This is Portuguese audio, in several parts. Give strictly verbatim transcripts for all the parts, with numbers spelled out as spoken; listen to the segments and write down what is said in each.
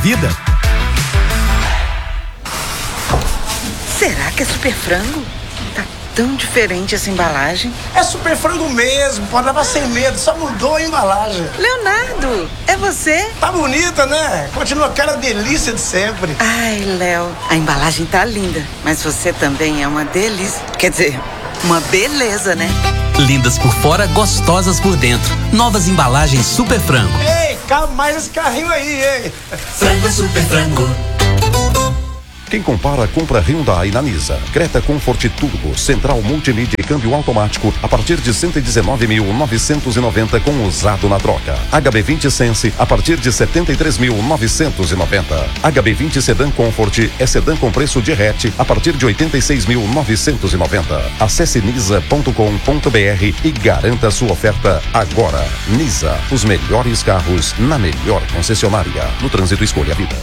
Vida. Será que é super frango? Tá tão diferente essa embalagem. É super frango mesmo, pode levar sem medo, só mudou a embalagem. Leonardo, é você? Tá bonita, né? Continua aquela delícia de sempre. Ai, Léo, a embalagem tá linda, mas você também é uma delícia. Quer dizer, uma beleza, né? Lindas por fora, gostosas por dentro. Novas embalagens Super Frango. Ei, calma mais esse carrinho aí, hein? Frango Super Frango. Quem compara, compra Hyundai na Nisa. Creta Comfort Turbo, central multimídia e câmbio automático a partir de cento e dezenove mil novecentos e noventa com usado na troca. H B vinte Sense a partir de setenta e três mil novecentos e noventa. H B vinte Sedan Comfort é sedã com preço de hatch a partir de oitenta e seis mil novecentos e noventa. Acesse nisa ponto com ponto br e garanta sua oferta agora. Nisa, os melhores carros na melhor concessionária. No trânsito, escolha a vida.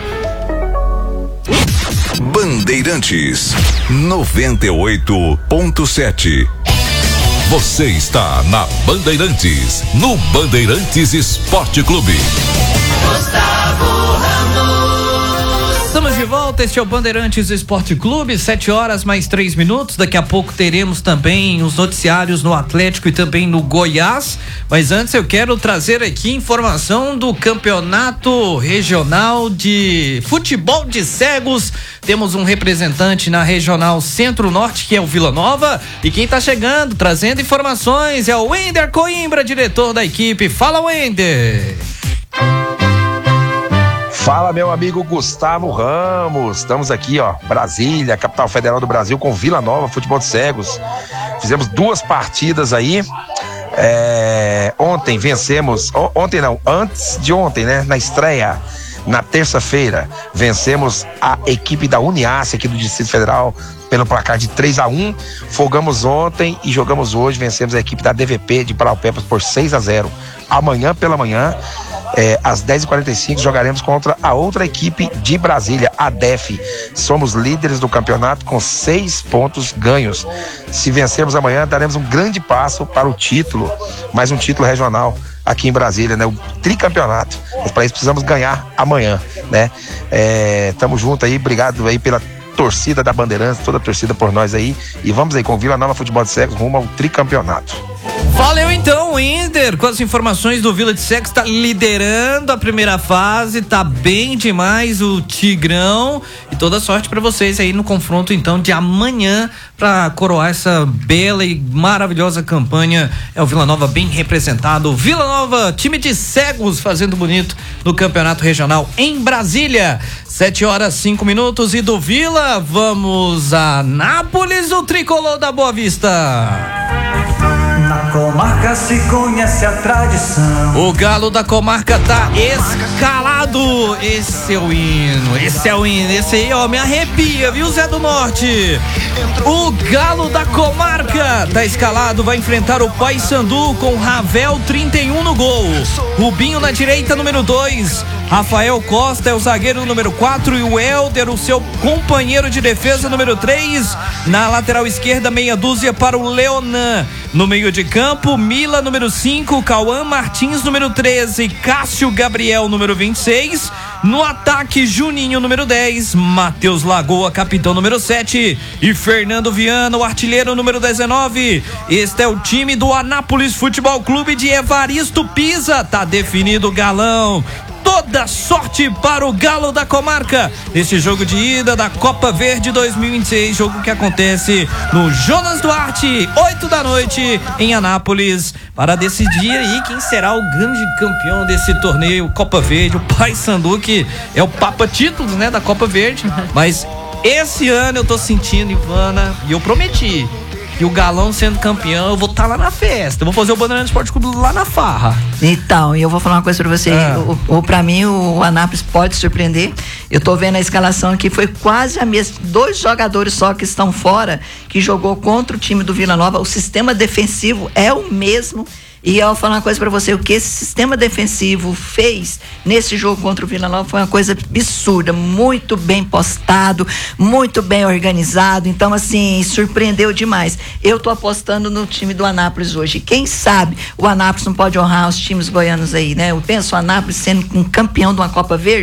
Bandeirantes noventa e oito ponto sete. Você está na Bandeirantes, no Bandeirantes Esporte Clube. Gustavo Ramos. Estamos de volta, este é o Bandeirantes Esporte Clube, sete horas mais três minutos. Daqui a pouco teremos também os noticiários no Atlético e também no Goiás. Mas antes eu quero trazer aqui informação do Campeonato Regional de Futebol de Cegos. Temos um representante na Regional Centro-Norte, que é o Vila Nova. E quem está chegando, trazendo informações, é o Wender Coimbra, diretor da equipe. Fala, Wender! Fala, meu amigo Gustavo Ramos, estamos aqui, ó, Brasília, capital federal do Brasil, com Vila Nova Futebol de Cegos. Fizemos duas partidas aí, é, ontem vencemos, ontem não, antes de ontem, né, na estreia, na terça-feira, vencemos a equipe da Uniace aqui do Distrito Federal pelo placar de três a um, folgamos ontem e jogamos hoje, vencemos a equipe da D V P de Paraupebas por seis a zero. Amanhã pela manhã, É, às dez e quarenta e cinco, jogaremos contra a outra equipe de Brasília, a D E F. Somos líderes do campeonato com seis pontos ganhos. Se vencermos amanhã, daremos um grande passo para o título, mais um título regional aqui em Brasília, né? O tricampeonato. Mas para isso precisamos ganhar amanhã, né? É, tamo junto aí, obrigado aí pela torcida da Bandeirantes, toda a torcida por nós aí. E vamos aí com Vila Nova Futebol de Cegos rumo ao tricampeonato. Valeu então, Wender, com as informações do Vila de Cegos, está liderando a primeira fase, tá bem demais o Tigrão, e toda sorte para vocês aí no confronto então de amanhã para coroar essa bela e maravilhosa campanha. É o Vila Nova bem representado, Vila Nova, time de cegos fazendo bonito no Campeonato Regional em Brasília. Sete horas, cinco minutos, e do Vila vamos a Nápoles, o tricolor da Boa Vista. Na comarca se conhece a tradição. O galo da comarca tá escalado. Esse é o hino, esse é o hino, esse aí, ó, me arrepia, viu, Zé do Norte? O galo da comarca tá escalado, vai enfrentar o Paysandu com Ravel trinta e um no gol. Rubinho na direita, número dois. Rafael Costa é o zagueiro número quatro e o Helder, o seu companheiro de defesa, número três. Na lateral esquerda, meia dúzia para o Leonan. No meio de campo, Mila, número cinco, Cauã Martins, número treze, Cássio Gabriel, número vinte e seis. No ataque, Juninho, número dez, Matheus Lagoa, capitão, número sete, e Fernando Viana, o artilheiro, número dezenove. Este é o time do Anápolis Futebol Clube de Evaristo Pisa. Tá definido o galão. Toda sorte para o Galo da Comarca nesse jogo de ida da Copa Verde dois mil e vinte e seis, jogo que acontece no Jonas Duarte, oito da noite em Anápolis, para decidir aí quem será o grande campeão desse torneio Copa Verde. O Paysandu, que é o papa títulos, né, da Copa Verde, mas esse ano eu tô sentindo, Ivana, e eu prometi que o Galão sendo campeão, eu vou estar tá lá na festa. Eu vou fazer o Bandeirantes Esporte Clube lá na farra. Então, e eu vou falar uma coisa pra você. É. O, o, pra mim, o Anápolis pode surpreender. Eu tô vendo a escalação aqui, foi quase a mesma. Dois jogadores só que estão fora, que jogou contra o time do Vila Nova. O sistema defensivo é o mesmo. E eu vou falar uma coisa pra você, o que esse sistema defensivo fez nesse jogo contra o Vila Nova foi uma coisa absurda, muito bem postado, muito bem organizado, então assim, surpreendeu demais. Eu tô apostando no time do Anápolis hoje, quem sabe o Anápolis não pode honrar os times goianos aí, né? Eu penso o Anápolis sendo um campeão de uma Copa Verde,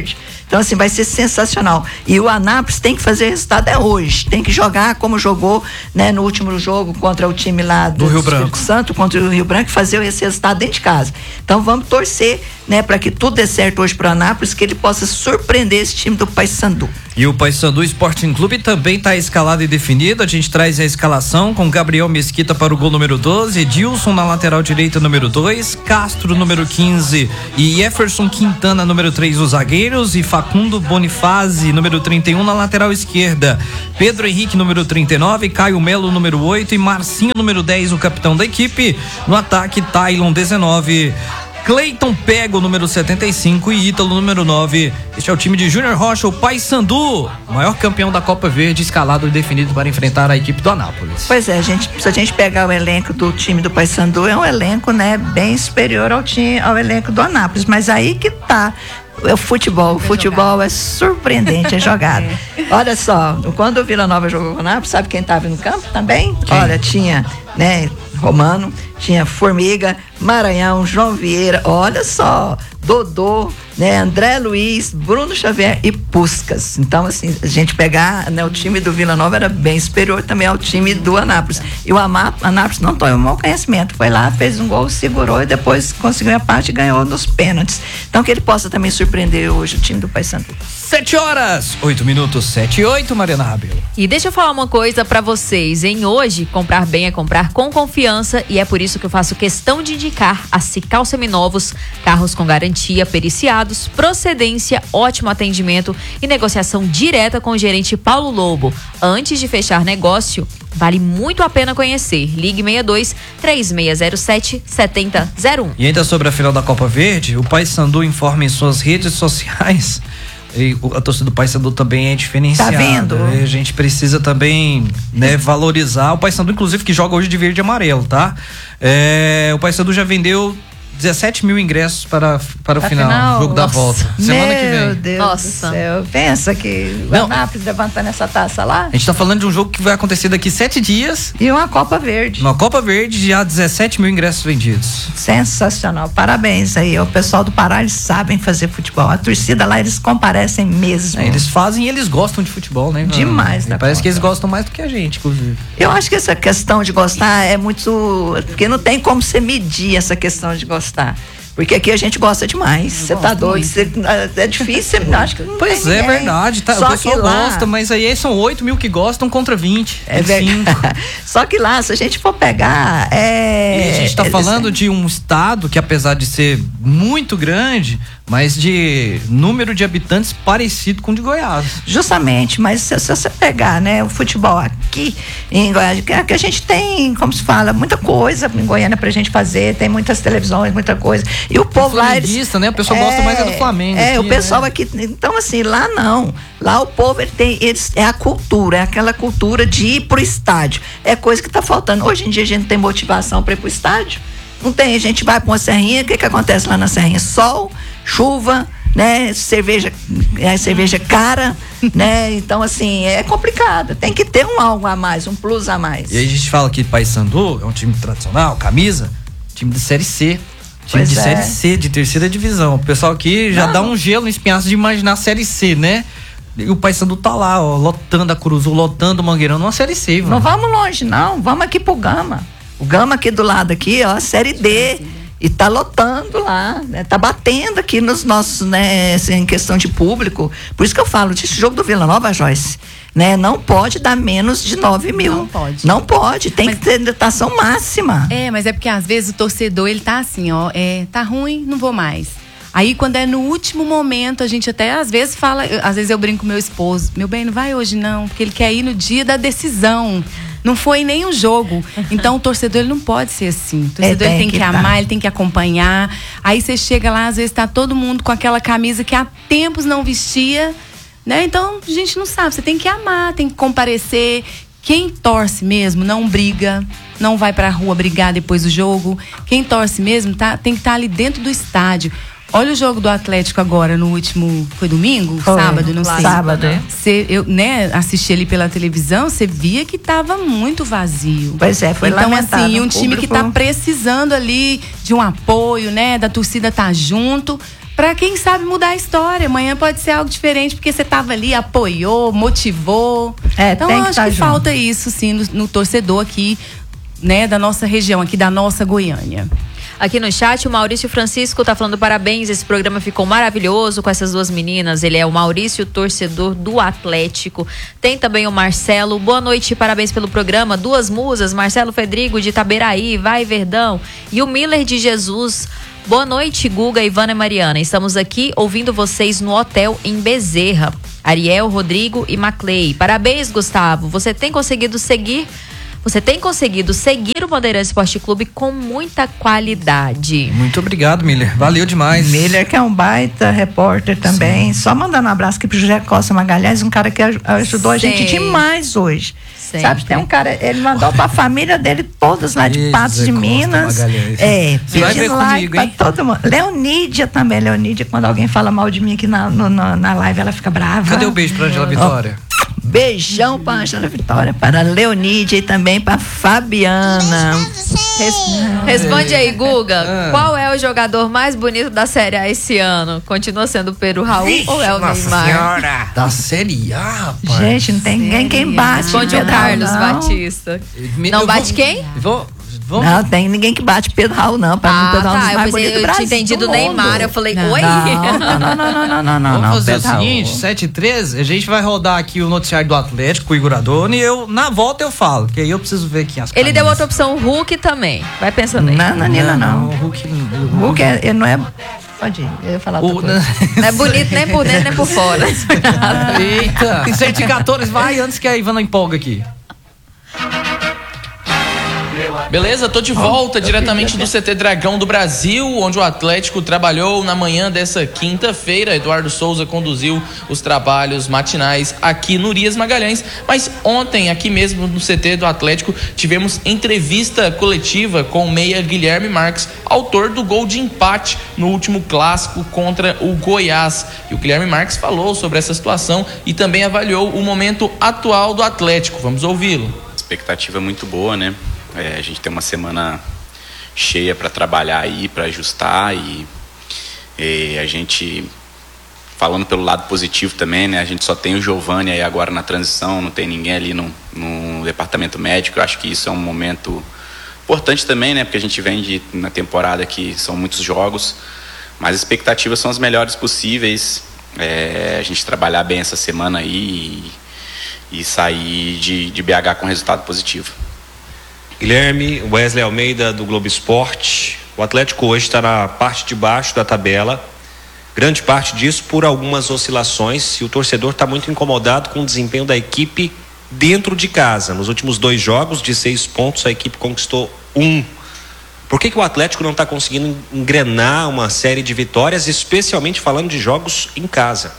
Então, assim, vai ser sensacional. E o Anápolis tem que fazer resultado é hoje. Tem que jogar como jogou, né, no último jogo contra o time lá do, do Rio do Branco. Espírito Santo, contra o Rio Branco, e fazer esse resultado dentro de casa. Então, vamos torcer, né, para que tudo dê certo hoje para o Anápolis, que ele possa surpreender esse time do Paysandu. E o Paysandu Sporting Clube também está escalado e definido. A gente traz a escalação com Gabriel Mesquita para o gol número doze, Edilson na lateral direita número dois, Castro número quinze e Jefferson Quintana número três os zagueiros e Facundo Bonifazzi número trinta e um na lateral esquerda. Pedro Henrique número trinta e nove, Caio Melo número oito e Marcinho número dez, o capitão da equipe. No ataque, Tailon dezenove, Cleiton Pego, número setenta e cinco e Ítalo, número nove. Este é o time de Júnior Rocha, o Paysandu, maior campeão da Copa Verde, escalado e definido para enfrentar a equipe do Anápolis. Pois é, gente, se a gente pegar o elenco do time do Paysandu, é um elenco, né, bem superior ao, time, ao elenco do Anápolis, mas aí que tá é o futebol, o futebol é surpreendente, é jogado. Olha só, quando o Vila Nova jogou com o Anápolis, sabe quem estava no campo também? Quem? Olha, tinha, né, Romano, tinha Formiga, Maranhão, João Vieira, olha só, Dodô, né, André Luiz, Bruno Xavier e Puskas. Então, assim, a gente pegar, né, o time do Vila Nova era bem superior também ao time do Anápolis. E o Anápolis não tomou mau conhecimento, foi lá, fez um gol, segurou e depois conseguiu a parte e ganhou nos pênaltis. Então, que ele possa também surpreender hoje o time do Paysandu. Sete horas, oito minutos, sete e oito, Mariana Rabelo. E deixa eu falar uma coisa pra vocês, hein? Hoje, comprar bem é comprar com confiança e é por isso que eu faço questão de indicar a Cical Seminovos, carros com garantia, periciados, procedência, ótimo atendimento e negociação direta com o gerente Paulo Lobo. Antes de fechar negócio, vale muito a pena conhecer. Ligue seis dois, três seis zero sete, sete zero zero um. E ainda sobre a final da Copa Verde, o Paysandu informa em suas redes sociais. E a torcida do Paysandu também é diferenciada. Tá vendo? A gente precisa também, né, valorizar o Paysandu, inclusive, que joga hoje de verde e amarelo, tá? É, o Paysandu já vendeu dezessete mil ingressos para, para o final, final, jogo da volta. Semana que vem. Meu Deus Nossa. do céu. Pensa que o Não. Anápolis levantando essa taça lá. A gente tá falando de um jogo que vai acontecer daqui sete dias. E uma Copa Verde. Na Copa Verde, já dezessete mil ingressos vendidos. Sensacional. Parabéns aí. O pessoal do Pará, eles sabem fazer futebol. A torcida lá, eles comparecem mesmo. É, eles fazem e eles gostam de futebol, né? Demais, E da parece conta. que eles gostam mais do que a gente, inclusive. Eu acho que essa questão de gostar é muito... Porque não tem como você medir essa questão de gostar. Porque aqui a gente gosta demais. Você tá doido. Cê, é difícil, você acha que não Pois tem é, ninguém. verdade. Tá, Só o pessoal que lá, gosta, mas aí são oito mil que gostam contra vinte. É verdade. Só que lá, se a gente for pegar. É, E a gente tá eles- falando de um estado que, apesar de ser muito grande, mas de número de habitantes parecido com o de Goiás. Justamente, mas se, se você pegar, né, o futebol aqui em Goiás, que, que a gente tem, como se fala, muita coisa em Goiânia pra gente fazer, tem muitas televisões, muita coisa. E o povo lá, eles, Flamenguista, né? O pessoal gosta mais é do Flamengo É, aqui, o pessoal né? aqui, então assim, lá não. Lá o povo, ele tem, eles, é a cultura, é aquela cultura de ir pro estádio. É coisa que tá faltando. Hoje em dia a gente não tem motivação pra ir pro estádio. Não tem, a gente vai pra uma serrinha, o que que acontece lá na serrinha? Sol, chuva, né, cerveja, é, cerveja cara, né, então assim, é complicado, tem que ter um algo a mais, um plus a mais. E aí a gente fala que Paysandu é um time tradicional, camisa, time de Série C. Time Pois de é. Série C, de terceira divisão. O pessoal aqui já Não. dá um gelo no espinhaço de imaginar a Série C, né? E o Paysandu tá lá, ó, lotando a Curuzu, lotando o Mangueirão numa Série C, mano. Não vamos longe não, vamos aqui pro Gama. O Gama aqui do lado aqui, ó, Série D. E tá lotando lá, né? Tá batendo aqui nos nossos, né, assim, em questão de público. Por isso que eu falo, esse jogo do Vila Nova, Joyce, né? Não pode dar menos de nove mil. Não pode. Não pode, tem Mas- que ter dotação máxima. É, mas é porque às vezes o torcedor, ele tá assim, ó, é, tá ruim, não vou mais. Aí quando é no último momento, a gente até às vezes fala, eu- às vezes eu brinco com meu esposo, meu bem, não vai hoje não, porque ele quer ir no dia da decisão. Não foi nem um jogo. Então o torcedor, ele não pode ser assim. O torcedor, É, ele tem tem que, que tá. amar, ele tem que acompanhar. Aí você chega lá, às vezes tá todo mundo com aquela camisa que há tempos não vestia, né? Então a gente não sabe, você tem que amar, tem que comparecer. Quem torce mesmo não briga, não vai pra rua brigar depois do jogo. Quem torce mesmo tá, tem que estar ali dentro do estádio. Olha o jogo do Atlético agora, no último, foi domingo? Foi, Sábado, não sei. sábado. Cê, eu, né, assisti ali pela televisão, você via que tava muito vazio. Pois é, foi Então, lamentável. assim, um O time que público- tá precisando ali de um apoio, né, da torcida tá junto. Pra quem sabe mudar a história. Amanhã pode ser algo diferente, porque você tava ali, apoiou, motivou. É, então tem eu que acho tá que junto. falta isso, sim, no, no torcedor aqui, né, da nossa região, aqui da nossa Goiânia. Aqui no chat, o Maurício Francisco tá falando parabéns, esse programa ficou maravilhoso com essas duas meninas. Ele é o Maurício, torcedor do Atlético. Tem também o Marcelo, boa noite, parabéns pelo programa. Duas musas, Marcelo Fedrigo de Itaberaí, vai Verdão. E o Miller de Jesus, boa noite, Guga, Ivana e Mariana. Estamos aqui ouvindo vocês no hotel em Bezerra. Ariel, Rodrigo e Maclay. Parabéns, Gustavo, você tem conseguido seguir... Você tem conseguido seguir o Bandeirantes Esporte Clube com muita qualidade. Muito obrigado, Miller. Valeu demais. Miller, que é um baita repórter também. Sim. Só mandando um abraço aqui pro José Costa Magalhães, um cara que ajudou a gente demais hoje. Sempre. Sabe, tem um cara, ele mandou pra família dele todas lá de Patos de Minas. É, pedindo like pra todo mundo. Leonídia também, Leonídia, quando alguém fala mal de mim aqui na, no, na, na live, ela fica brava. Cadê o beijo pra Angela Vitória? Oh. Beijão para a Angela Vitória, para a Leonídia e também para a Fabiana. Res... Responde aí, Guga. Ah. Qual é o jogador mais bonito da Série A esse ano? Continua sendo o Pedro Raul Vixe, ou é o Neymar? Senhora. Da Série A, rapaz. Gente, não tem ninguém quem bate. Responde o Carlos não. Batista. Me, não bate vou, quem? Vou... Vamos. Não, tem ninguém que bate Pedro Raul, não. Para ah, mim, Pedro Raul tá, é o mais bonito do Brasil. Eu tinha entendido o Neymar, eu falei, não, oi? Não, não, não, não, não, não, não. Vamos fazer Pedro o seguinte, sete e treze, a gente vai rodar aqui o noticiário do Atlético com o Igor Adorno e eu, na volta eu falo, que aí eu preciso ver aqui as Ele deu outra opção, o Hulk também. Vai pensando aí. Não, não, não, não. não. O Hulk, o Hulk é, ele não é... Pode ir, eu ia falar o, não, não é bonito nem por dentro nem por fora. Eita, tem cento e quatorze, vai antes que a Ivana empolga aqui. Beleza, tô de volta diretamente do C T Dragão do Brasil, onde o Atlético trabalhou na manhã dessa quinta-feira. Eduardo Souza conduziu os trabalhos matinais aqui no Urias Magalhães, mas ontem aqui mesmo no C T do Atlético tivemos entrevista coletiva com o meia Guilherme Marques, autor do gol de empate no último clássico contra o Goiás. E o Guilherme Marques falou sobre essa situação e também avaliou o momento atual do Atlético. Vamos ouvi-lo. A expectativa é muito boa, né? É, a gente tem uma semana cheia para trabalhar aí, para ajustar e, e a gente, falando pelo lado positivo também, né? A gente só tem o Giovani aí agora na transição, não tem ninguém ali no, no departamento médico. Eu acho que isso é um momento importante também, né? Porque a gente vem de, na temporada que são muitos jogos, mas as expectativas são as melhores possíveis. É, a gente trabalhar bem essa semana aí e, e sair de, de B H com resultado positivo. Guilherme, Wesley Almeida do Globo Esporte. O Atlético hoje está na parte de baixo da tabela, grande parte disso por algumas oscilações, e o torcedor está muito incomodado com o desempenho da equipe dentro de casa. Nos últimos dois jogos de seis pontos, a equipe conquistou um. Por que que o Atlético não está conseguindo engrenar uma série de vitórias, especialmente falando de jogos em casa?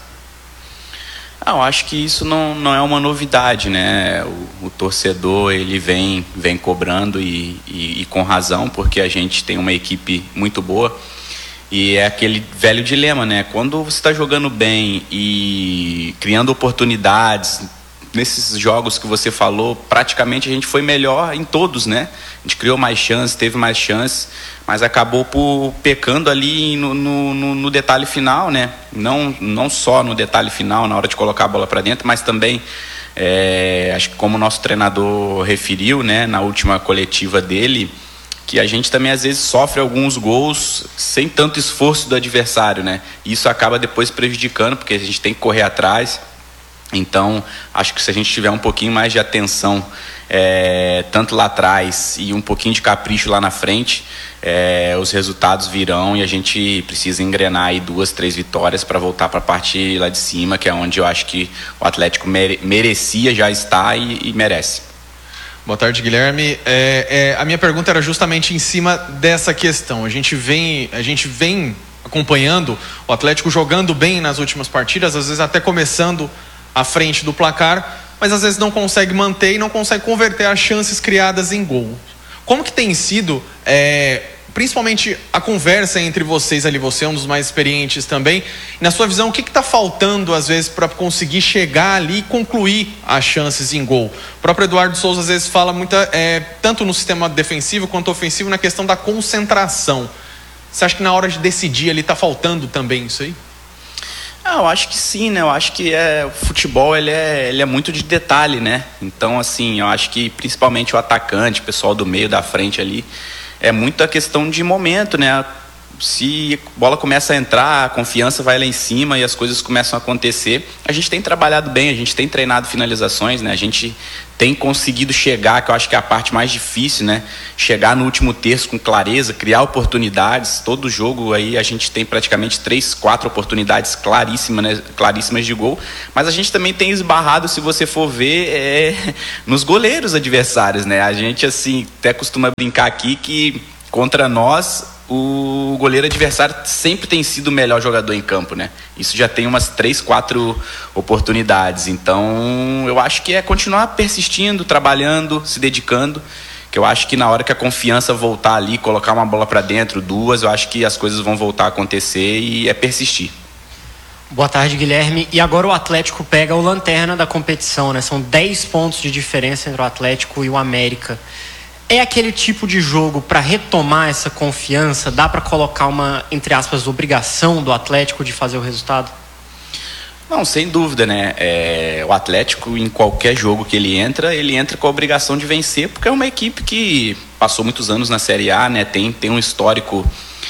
Ah, eu acho que isso não, não é uma novidade, né? O, o torcedor, ele vem, vem cobrando e, e, e com razão, porque a gente tem uma equipe muito boa e é aquele velho dilema, né? Quando você está jogando bem e criando oportunidades, nesses jogos que você falou, praticamente a gente foi melhor em todos, né? A gente criou mais chances, teve mais chances, mas acabou por pecando ali no, no, no detalhe final, né? Não, não só no detalhe final, na hora de colocar a bola para dentro, mas também, é, acho que como o nosso treinador referiu, né, na última coletiva dele, que a gente também às vezes sofre alguns gols sem tanto esforço do adversário, né? Isso acaba depois prejudicando, porque a gente tem que correr atrás. Então, acho que se a gente tiver um pouquinho mais de atenção, é, tanto lá atrás e um pouquinho de capricho lá na frente, é, os resultados virão e a gente precisa engrenar aí duas, três vitórias para voltar para a parte lá de cima, que é onde eu acho que o Atlético mere- merecia já estar e, e merece. Boa tarde, Guilherme. É, é, a minha pergunta era justamente em cima dessa questão. A gente vem, a gente vem acompanhando o Atlético jogando bem nas últimas partidas, às vezes até começando à frente do placar, mas às vezes não consegue manter e não consegue converter as chances criadas em gol. Como que tem sido, é, principalmente a conversa entre vocês ali, você é um dos mais experientes também, e na sua visão, o que está faltando às vezes para conseguir chegar ali e concluir as chances em gol? O próprio Eduardo Souza às vezes fala muita, é, tanto no sistema defensivo quanto ofensivo, na questão da concentração. Você acha que na hora de decidir ali tá faltando também isso aí? Ah, eu acho que sim, né? Eu acho que é, o futebol ele é, ele é muito de detalhe, né? Então, assim, eu acho que principalmente o atacante, o pessoal do meio, da frente ali, é muito a questão de momento, né? Se a bola começa a entrar, a confiança vai lá em cima e as coisas começam a acontecer. A gente tem trabalhado bem, a gente tem treinado finalizações, né? A gente tem conseguido chegar, que eu acho que é a parte mais difícil, né? Chegar no último terço com clareza, criar oportunidades. Todo jogo aí a gente tem praticamente três, quatro oportunidades claríssimas, né? Claríssimas de gol. Mas a gente também tem esbarrado, se você for ver, é, nos goleiros adversários, né? A gente, assim, até costuma brincar aqui que contra nós o goleiro adversário sempre tem sido o melhor jogador em campo, né? Isso já tem umas três, quatro oportunidades. Então, eu acho que é continuar persistindo, trabalhando, se dedicando, que eu acho que na hora que a confiança voltar ali, colocar uma bola para dentro, duas, eu acho que as coisas vão voltar a acontecer e é persistir. Boa tarde, Guilherme. E agora o Atlético pega o lanterna da competição, né? São dez pontos de diferença entre o Atlético e o América. É aquele tipo de jogo para retomar essa confiança? Dá para colocar uma, entre aspas, obrigação do Atlético de fazer o resultado? Não, sem dúvida, né? É, o Atlético, em qualquer jogo que ele entra, ele entra com a obrigação de vencer, porque é uma equipe que passou muitos anos na Série A, né? Tem, tem um histórico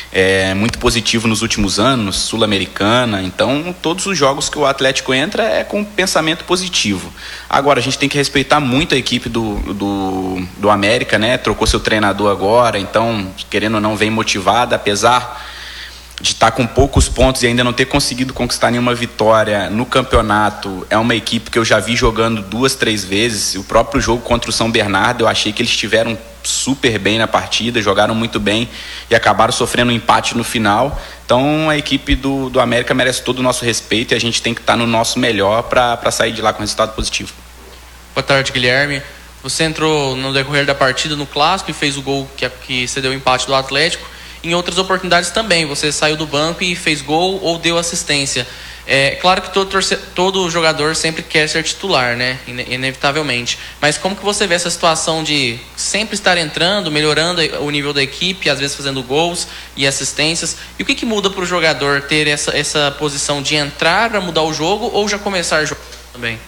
é, muito positivo nos últimos anos, Sul-Americana. Então, todos os jogos que o Atlético entra é com pensamento positivo. Agora, a gente tem que respeitar muito a equipe do, do, do América, né? Trocou seu treinador agora, então, querendo ou não, vem motivada, apesar de estar com poucos pontos e ainda não ter conseguido conquistar nenhuma vitória no campeonato. É uma equipe que eu já vi jogando duas, três vezes. O próprio jogo contra o São Bernardo, eu achei que eles estiveram super bem na partida, jogaram muito bem e acabaram sofrendo um empate no final. Então a equipe do, do América merece todo o nosso respeito e a gente tem que estar no nosso melhor para sair de lá com resultado positivo. Boa tarde, Guilherme. Você entrou no decorrer da partida no Clássico e fez o gol que, que cedeu o empate do Atlético. Em outras oportunidades também, você saiu do banco e fez gol ou deu assistência. É claro que todo, torce... todo jogador sempre quer ser titular, né? Inevitavelmente. Mas como que você vê essa situação de sempre estar entrando, melhorando o nível da equipe, às vezes fazendo gols e assistências? E o que, que muda para o jogador ter essa, essa posição de entrar para mudar o jogo ou já começar a jogar também?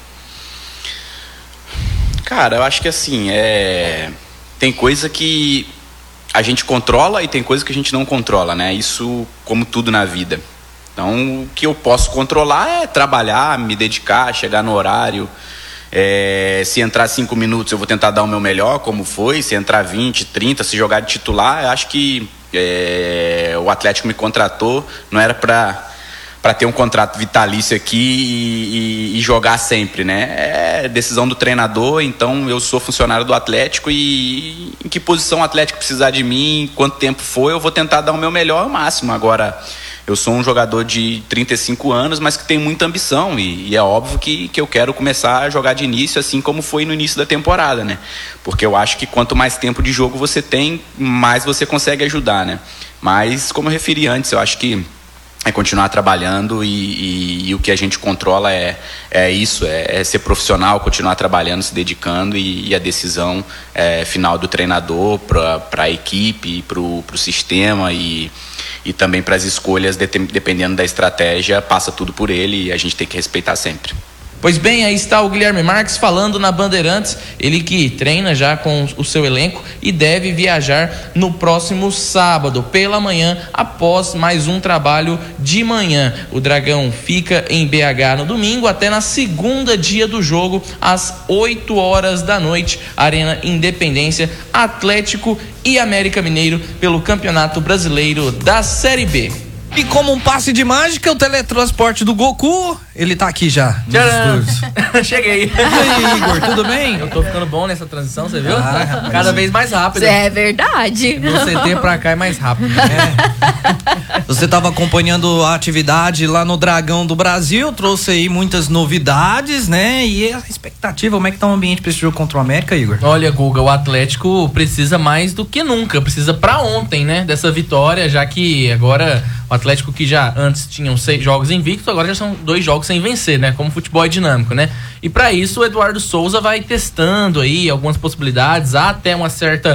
Cara, eu acho que assim, é... tem coisa que a gente controla e tem coisa que a gente não controla, né? Isso como tudo na vida. Então, o que eu posso controlar é trabalhar, me dedicar, chegar no horário. É, se entrar cinco minutos, eu vou tentar dar o meu melhor, como foi. Se entrar vinte, trinta, se jogar de titular, eu acho que é, o Atlético me contratou, não era para para ter um contrato vitalício aqui e, e, e jogar sempre, né? É decisão do treinador, então eu sou funcionário do Atlético e em que posição o Atlético precisar de mim, quanto tempo for, eu vou tentar dar o meu melhor ao máximo. Agora, eu sou um jogador de trinta e cinco anos, mas que tem muita ambição e, e é óbvio que, que eu quero começar a jogar de início, assim como foi no início da temporada, né? Porque eu acho que quanto mais tempo de jogo você tem, mais você consegue ajudar, né? Mas, como eu referi antes, eu acho que é continuar trabalhando e, e, e o que a gente controla é, é isso, é, é ser profissional, continuar trabalhando, se dedicando e, e a decisão é, final do treinador para a equipe, para o sistema e, e também para as escolhas, de, dependendo da estratégia, passa tudo por ele e a gente tem que respeitar sempre. Pois bem, aí está o Guilherme Marques falando na Bandeirantes, ele que treina já com o seu elenco e deve viajar no próximo sábado, pela manhã, após mais um trabalho de manhã. O Dragão fica em B H no domingo, até na segunda dia do jogo, às oito horas da noite, Arena Independência, Atlético e América Mineiro, pelo Campeonato Brasileiro da Série B. E como um passe de mágica, o teletransporte do Goku, ele tá aqui já. Cheguei. E aí, Igor, tudo bem? Eu tô ficando bom nessa transição, você viu? Ah, cada vez mais rápido. É verdade. Do C T pra cá é mais rápido. É. Você tava acompanhando a atividade lá no Dragão do Brasil, trouxe aí muitas novidades, né? E a expectativa, como é que tá o ambiente pra esse jogo contra o América, Igor? Olha, Guga, o Atlético precisa mais do que nunca, precisa pra ontem, né? Dessa vitória, já que agora o Atlético, que já antes tinham seis jogos invictos, agora já são dois jogos sem vencer, né? Como futebol é dinâmico, né? E para isso o Eduardo Souza vai testando aí algumas possibilidades, há até uma certa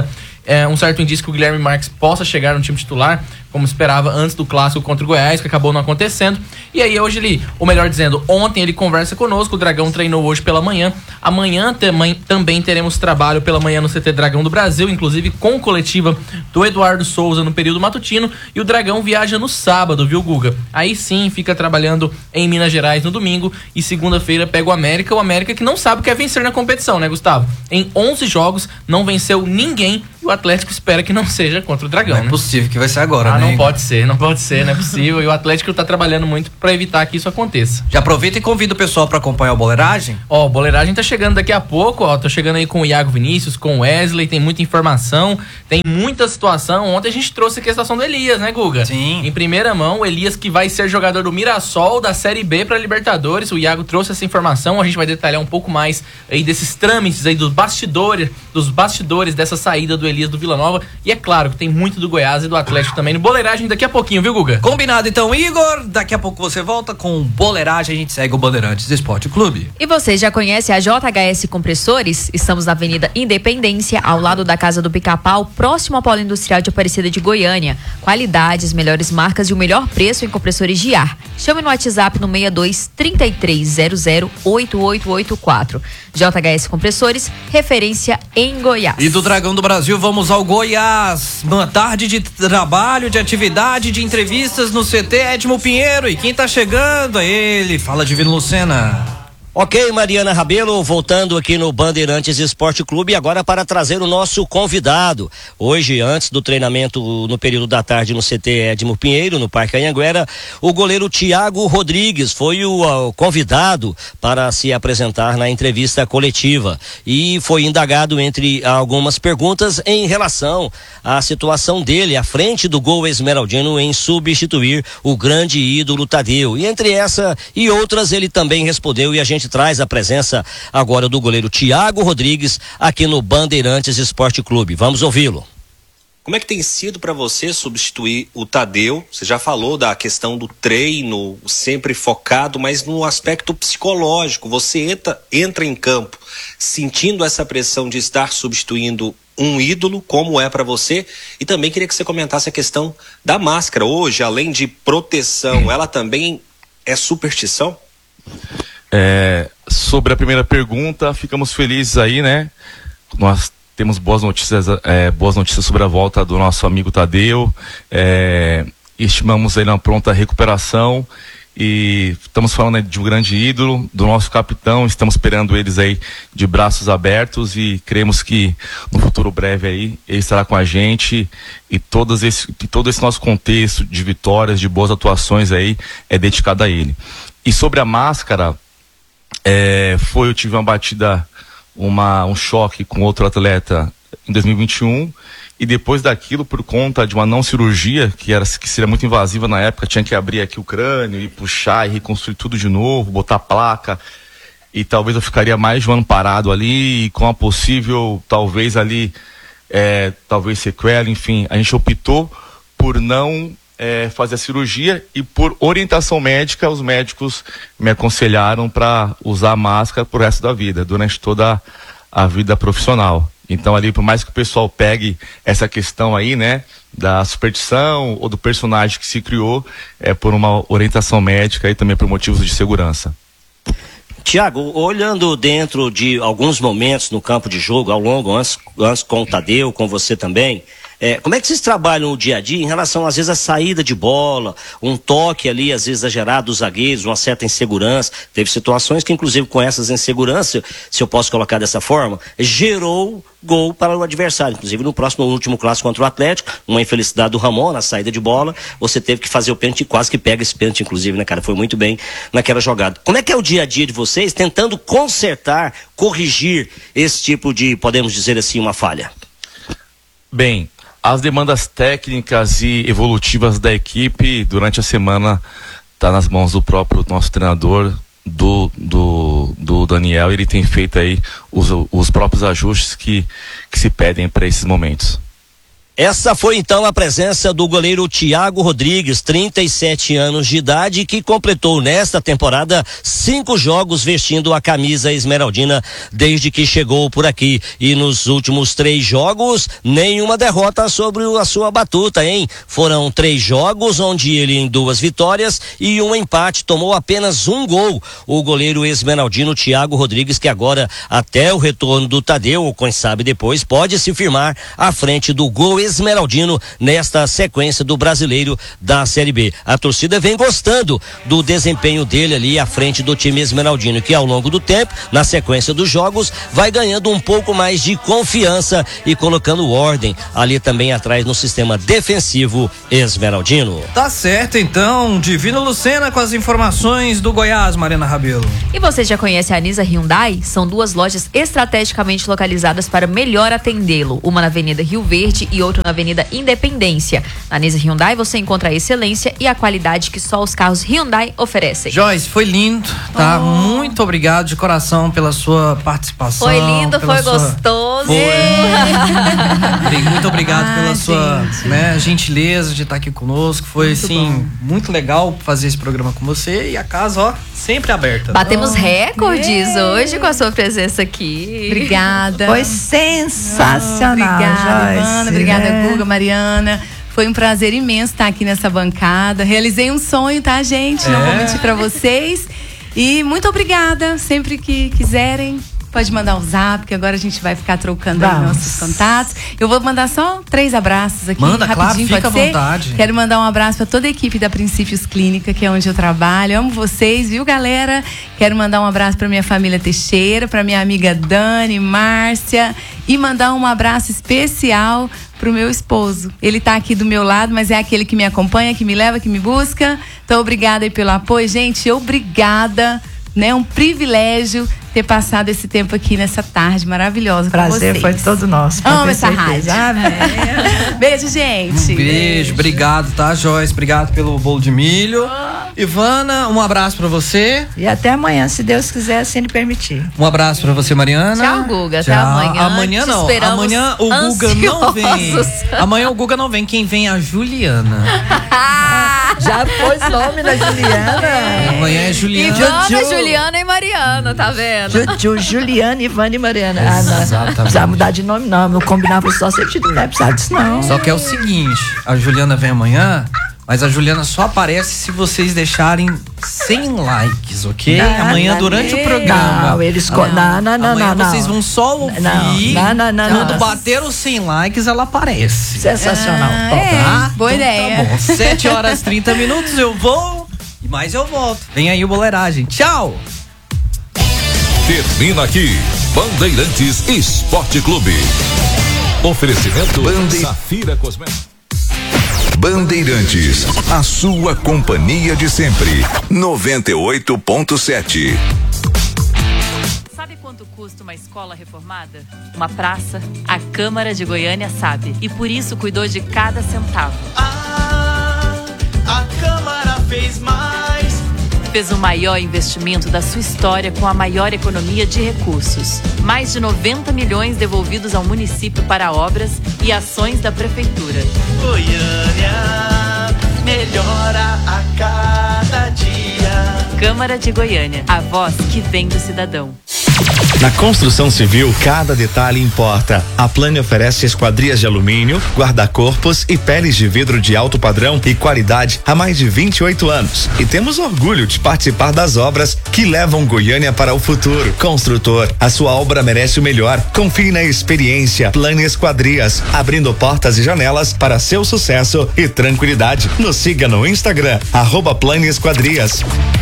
é, um certo indício que o Guilherme Marques possa chegar no time titular, como esperava antes do clássico contra o Goiás, que acabou não acontecendo. E aí hoje ele, ou melhor dizendo, ontem ele conversa conosco, o Dragão treinou hoje pela manhã. Amanhã também, também teremos trabalho pela manhã no C T Dragão do Brasil, inclusive com coletiva do Eduardo Souza no período matutino. E o Dragão viaja no sábado, viu, Guga? Aí sim fica trabalhando em Minas Gerais no domingo e segunda-feira pega o América. O América que não sabe o que é vencer na competição, né, Gustavo? Em onze jogos não venceu ninguém e o Atlético espera que não seja contra o Dragão. Não é né? possível que vai ser agora, ah, né? Não pode ser, não pode ser, não é possível. E o Atlético tá trabalhando muito para evitar que isso aconteça. Já aproveita e convida o pessoal para acompanhar o Boleiragem. Ó, o Boleiragem tá chegando daqui a pouco, ó. Tô chegando aí com o Iago Vinícius, com o Wesley, tem muita informação, tem muita situação. Ontem a gente trouxe aqui a situação do Elias, né, Guga? Sim. Em primeira mão, o Elias que vai ser jogador do Mirassol da Série B para Libertadores. O Iago trouxe essa informação, a gente vai detalhar um pouco mais aí desses trâmites aí dos bastidores, dos bastidores dessa saída do Elias do Vila Nova. E é claro que tem muito do Goiás e do Atlético também no Boleiragem daqui a pouquinho, viu, Guga? Combinado então, Igor. Daqui a pouco você volta com Boleiragem, a gente segue o Bandeirantes Esporte Clube. E você já conhece a J H S Compressores? Estamos na Avenida Independência, ao lado da Casa do Pica-Pau, próximo ao Polo Industrial de Aparecida de Goiânia. Qualidades, melhores marcas e o melhor preço em compressores de ar. Chame no WhatsApp no seis dois, três três zero zero, oito oito oito quatro. J H S Compressores, referência em Goiás. E do Dragão do Brasil, vamos ao Goiás. Uma tarde de trabalho, de atividade, de entrevistas no C T Edmo Pinheiro. E quem tá chegando é ele. Fala, Divino Lucena. Ok, Mariana Rabelo, voltando aqui no Bandeirantes Esporte Clube, agora para trazer o nosso convidado. Hoje, antes do treinamento no período da tarde no C T Edmo Pinheiro, no Parque Anhanguera, o goleiro Thiago Rodrigues foi o, o convidado para se apresentar na entrevista coletiva e foi indagado entre algumas perguntas em relação à situação dele à frente do gol esmeraldino em substituir o grande ídolo Tadeu. E entre essa e outras ele também respondeu e a gente traz a presença agora do goleiro Thiago Rodrigues aqui no Bandeirantes Esporte Clube. Vamos ouvi-lo. Como é que tem sido para você substituir o Tadeu? Você já falou da questão do treino, sempre focado, mas no aspecto psicológico. Você entra, entra em campo sentindo essa pressão de estar substituindo um ídolo, como é para você? E também queria que você comentasse a questão da máscara. Hoje, além de proteção, ela também é superstição? É, sobre a primeira pergunta, ficamos felizes aí, né? Nós temos boas notícias, é, boas notícias sobre a volta do nosso amigo Tadeu. É, estimamos ele na pronta recuperação e estamos falando de um grande ídolo, do nosso capitão. Estamos esperando eles aí de braços abertos e cremos que no futuro breve aí ele estará com a gente e todos esse, todo esse nosso contexto de vitórias, de boas atuações aí é dedicado a ele. E sobre a máscara, É, foi, eu tive uma batida, uma, um choque com outro atleta em dois mil e vinte e um e depois daquilo, por conta de uma não cirurgia, que, era, que seria muito invasiva na época, tinha que abrir aqui o crânio e puxar e reconstruir tudo de novo, botar placa e talvez eu ficaria mais de um ano parado ali e com a possível, talvez ali, é, talvez sequela, enfim, a gente optou por não É, fazer a cirurgia e por orientação médica os médicos me aconselharam para usar máscara pro resto da vida, durante toda a vida profissional. Então ali, por mais que o pessoal pegue essa questão aí, né, da superstição ou do personagem que se criou, é por uma orientação médica e também por motivos de segurança. Thiago, olhando dentro de alguns momentos no campo de jogo, ao longo, antes, antes com o Tadeu, com você também, É, como é que vocês trabalham o dia a dia em relação, às vezes, à saída de bola, um toque ali, às vezes, exagerado dos zagueiros, uma certa insegurança? Teve situações que, inclusive, com essas inseguranças, se eu posso colocar dessa forma, gerou gol para o adversário. Inclusive, no próximo, no último clássico contra o Atlético, uma infelicidade do Ramon na saída de bola, você teve que fazer o pênalti, quase que pega esse pênalti, inclusive, né, cara? Foi muito bem naquela jogada. Como é que é o dia a dia de vocês, tentando consertar, corrigir esse tipo de, podemos dizer assim, uma falha? Bem, as demandas técnicas e evolutivas da equipe durante a semana tá nas mãos do próprio nosso treinador, do, do, do Daniel. Ele tem feito aí os, os próprios ajustes que, que se pedem para esses momentos. Essa foi então a presença do goleiro Thiago Rodrigues, trinta e sete anos de idade, que completou nesta temporada cinco jogos vestindo a camisa esmeraldina desde que chegou por aqui. E nos últimos três jogos, nenhuma derrota sobre a sua batuta, hein? Foram três jogos onde ele, em duas vitórias e um empate, tomou apenas um gol. O goleiro esmeraldino Thiago Rodrigues, que agora, até o retorno do Tadeu, ou quem sabe depois, pode se firmar à frente do gol esmeraldino nesta sequência do Brasileiro da Série B. A torcida vem gostando do desempenho dele ali à frente do time esmeraldino, que ao longo do tempo, na sequência dos jogos, vai ganhando um pouco mais de confiança e colocando ordem ali também atrás no sistema defensivo esmeraldino. Tá certo, então. Divino Lucena com as informações do Goiás, Mariana Rabelo. E você já conhece a Anisa Hyundai? São duas lojas estrategicamente localizadas para melhor atendê-lo. Uma na Avenida Rio Verde e outra na Avenida Independência. Na Anisa Hyundai você encontra a excelência e a qualidade que só os carros Hyundai oferecem. Joyce, foi lindo, tá? Oh. Muito obrigado de coração pela sua participação. Foi lindo, foi sua... gostoso. Foi. Muito obrigado ah, pela gente. sua né, gentileza de estar aqui conosco. Foi, muito assim, bom. muito legal fazer esse programa com você e a casa, ó, sempre aberta. Batemos oh. recordes é. hoje com a sua presença aqui. Obrigada. Foi sensacional. Obrigada, Joyce, Ivana. Obrigada, né? Guga, Mariana. Foi um prazer imenso estar aqui nessa bancada. Realizei um sonho, tá, gente? É. Não vou mentir pra vocês. E muito obrigada. Sempre que quiserem, pode mandar um zap, que agora a gente vai ficar trocando aí nossos contatos. Eu vou mandar só três abraços aqui. Manda, rapidinho, claro, fica pode à ser? vontade. Quero mandar um abraço para toda a equipe da Princípios Clínica, que é onde eu trabalho. Amo vocês, viu, galera? Quero mandar um abraço para minha família Teixeira, para minha amiga Dani, Márcia, e mandar um abraço especial pro meu esposo. Ele tá aqui do meu lado, mas é aquele que me acompanha, que me leva, que me busca. Então, obrigada aí pelo apoio. Gente, obrigada, né? Um privilégio ter passado esse tempo aqui nessa tarde maravilhosa com vocês. Prazer foi todo nosso. Amo essa rádio. É. Beijo, gente. Um beijo, obrigado, tá, Joyce? Obrigado pelo bolo de milho. Ivana, um abraço pra você. E até amanhã, se Deus quiser, assim ele permitir. Um abraço pra você, Mariana. Tchau, Guga. Tchau. Até amanhã. Amanhã Te não. Amanhã o Guga não vem. Amanhã o Guga não vem. Quem vem é a Juliana. Já pôs nome na Juliana. Amanhã é Juliana. Ivana, Juliana e Mariana, tá vendo? Juju, Juliana, Ivana e Mariana. Ah, não. Não precisava mudar de nome, não. Não combinava só sempre de não precisava disso, não. Só que é o seguinte: a Juliana vem amanhã, mas a Juliana só aparece se vocês deixarem cem likes, ok? Não, amanhã não, durante não, o programa. Não, eles. Não, não, não, não. Amanhã não, vocês vão só ouvir. Não, não, não, Quando não. bater os cem likes, ela aparece. Sensacional. Ah, Top, é, tá? boa então, ideia. Tá bom. sete horas e trinta minutos, eu vou. E mais eu volto. Vem aí o Boleiragem. Tchau! Termina aqui Bandeirantes Esporte Clube. Oferecimento Bande... Safira Cosméticos. Bandeirantes, a sua companhia de sempre. noventa e oito ponto sete. Sabe quanto custa uma escola reformada? Uma praça? A Câmara de Goiânia sabe. E por isso cuidou de cada centavo. Ah, a Câmara fez mais. Fez o maior investimento da sua história com a maior economia de recursos. Mais de noventa milhões devolvidos ao município para obras e ações da prefeitura. Goiânia melhora a cada dia. Câmara de Goiânia, a voz que vem do cidadão. Na construção civil, cada detalhe importa. A Plane oferece esquadrias de alumínio, guarda-corpos e peles de vidro de alto padrão e qualidade há mais de vinte e oito anos. E temos orgulho de participar das obras que levam Goiânia para o futuro. Construtor, a sua obra merece o melhor. Confie na experiência. Plane Esquadrias, abrindo portas e janelas para seu sucesso e tranquilidade. Nos siga no Instagram, arroba Plane Esquadrias.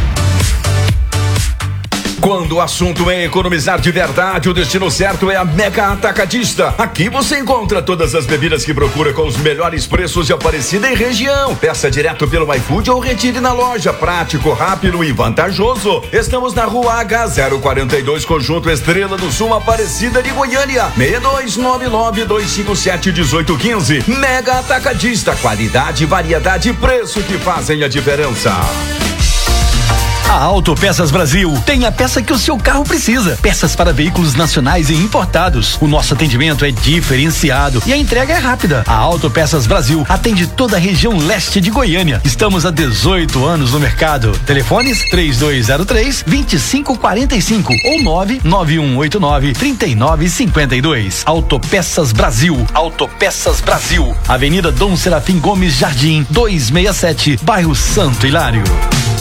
Quando o assunto é economizar de verdade, o destino certo é a Mega Atacadista. Aqui você encontra todas as bebidas que procura com os melhores preços de Aparecida e região. Peça direto pelo iFood ou retire na loja. Prático, rápido e vantajoso. Estamos na rua H zero quarenta e dois, Conjunto Estrela do Sul, Aparecida de Goiânia. seis dois nove nove, dois cinco sete, um oito um cinco. Mega Atacadista. Qualidade, variedade e preço que fazem a diferença. A Autopeças Brasil tem a peça que o seu carro precisa. Peças para veículos nacionais e importados. O nosso atendimento é diferenciado e a entrega é rápida. A Autopeças Brasil atende toda a região leste de Goiânia. Estamos há dezoito anos no mercado. Telefones três dois zero três, dois cinco quatro cinco ou nove nove um oito nove, três nove cinco dois. Autopeças Brasil. Autopeças Brasil. Avenida Dom Serafim Gomes Jardim, duzentos e sessenta e sete, bairro Santo Hilário.